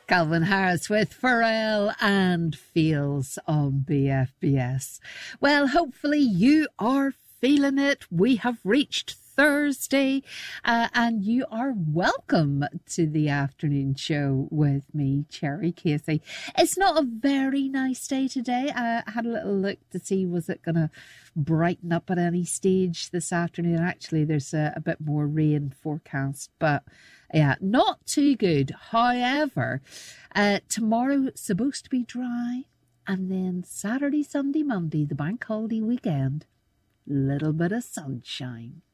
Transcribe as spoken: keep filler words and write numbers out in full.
Calvin Harris with Pharrell and Feels on B F B S. Well, hopefully you are feeling it. We have reached Thursday uh, and you are welcome to the afternoon show with me, Cherry Casey. It's not a very nice day today. I had a little look to see was it going to brighten up at any stage this afternoon. Actually, there's a, a bit more rain forecast, but yeah, not too good. However, uh, tomorrow supposed to be dry, and then Saturday, Sunday, Monday, the bank holiday weekend, little bit of sunshine.